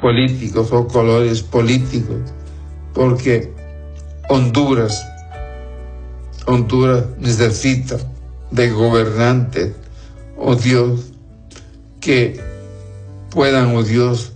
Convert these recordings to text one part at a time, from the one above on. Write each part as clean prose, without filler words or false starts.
políticos o colores políticos, porque Honduras necesita de gobernantes, oh Dios, que puedan, oh Dios,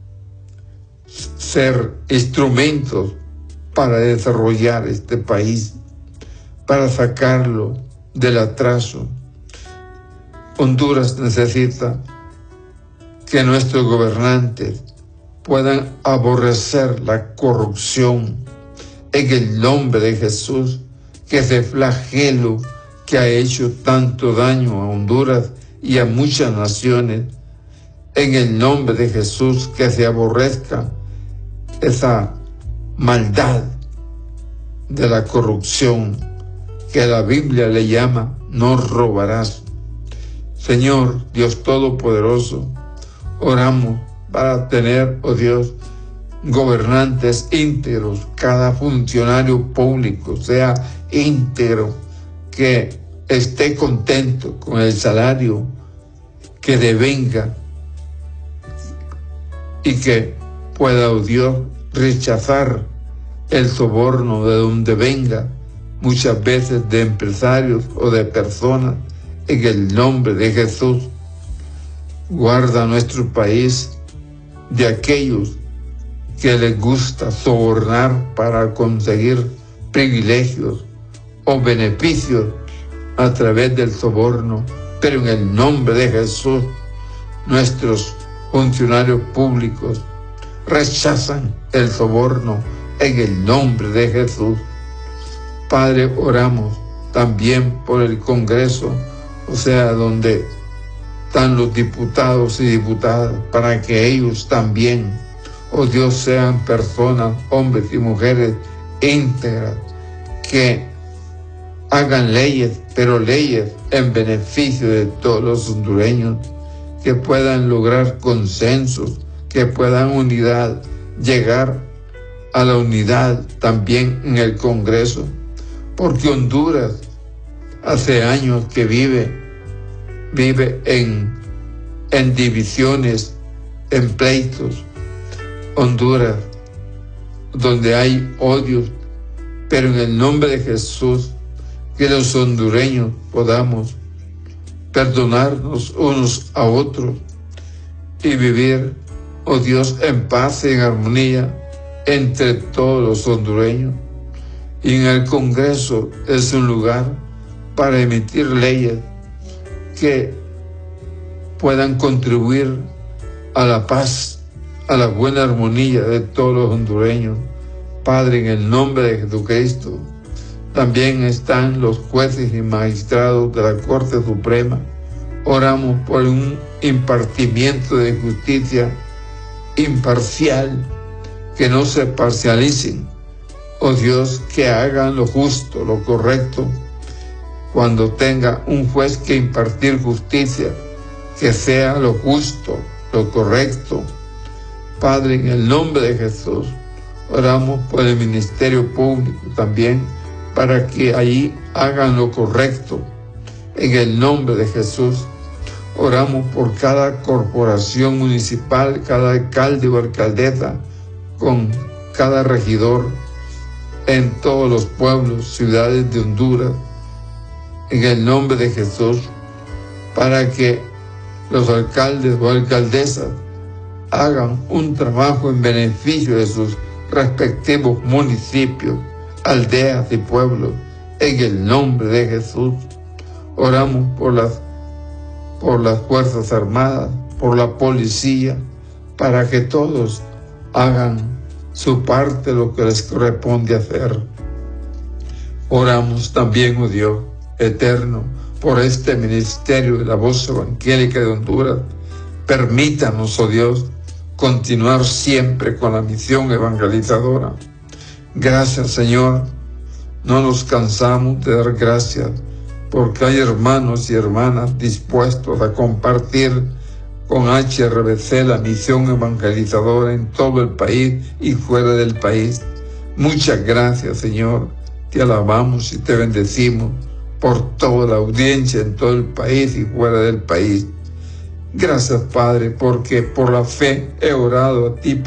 ser instrumentos para desarrollar este país, para sacarlo del atraso. Honduras necesita que nuestros gobernantes puedan aborrecer la corrupción en el nombre de Jesús, que ese flagelo que ha hecho tanto daño a Honduras y a muchas naciones, en el nombre de Jesús, que se aborrezca esa maldad de la corrupción que la Biblia le llama no robarás. Señor Dios Todopoderoso, oramos para tener, oh Dios, gobernantes íntegros, cada funcionario público sea íntegro, que esté contento con el salario que devenga y que pueda, oh Dios, rechazar el soborno de donde venga, muchas veces de empresarios o de personas, en el nombre de Jesús. Guarda nuestro país de aquellos que les gusta sobornar para conseguir privilegios o beneficios a través del soborno, pero en el nombre de Jesús, nuestros funcionarios públicos rechazan el soborno en el nombre de Jesús. Padre, oramos también por el Congreso, o sea, donde están los diputados y diputadas, para que ellos también, oh Dios, sean personas, hombres y mujeres íntegras, que hagan leyes, pero leyes en beneficio de todos los hondureños, que puedan lograr consensos, que puedan llegar a la unidad también en el Congreso, porque Honduras hace años que vive en divisiones, en pleitos. Honduras, donde hay odios, pero en el nombre de Jesús, que los hondureños podamos perdonarnos unos a otros y vivir, oh Dios, en paz y en armonía entre todos los hondureños. Y en el Congreso es un lugar para emitir leyes que puedan contribuir a la paz, a la buena armonía de todos los hondureños. Padre, en el nombre de Jesucristo, también están los jueces y magistrados de la Corte Suprema. Oramos por un impartimiento de justicia imparcial, que no se parcialicen, oh Dios, que hagan lo justo, lo correcto. Cuando tenga un juez que impartir justicia, que sea lo justo, lo correcto. Padre, en el nombre de Jesús, oramos por el Ministerio Público también, para que allí hagan lo correcto. En el nombre de Jesús, oramos por cada corporación municipal, cada alcalde o alcaldesa, con cada regidor en todos los pueblos, ciudades de Honduras, en el nombre de Jesús, para que los alcaldes o alcaldesas hagan un trabajo en beneficio de sus respectivos municipios, aldeas y pueblos, en el nombre de Jesús. Oramos por las Fuerzas Armadas, por la policía, para que todos hagan su parte, lo que les corresponde hacer. Oramos también, oh Dios eterno, por este ministerio de la voz evangélica de Honduras. Permítanos, oh Dios, continuar siempre con la misión evangelizadora. Gracias, Señor. No nos cansamos de dar gracias, porque hay hermanos y hermanas dispuestos a compartir con HRBC la misión evangelizadora en todo el país y fuera del país. Muchas gracias, Señor. Te alabamos y te bendecimos por toda la audiencia en todo el país y fuera del país. Gracias, Padre, porque por la fe he orado a ti.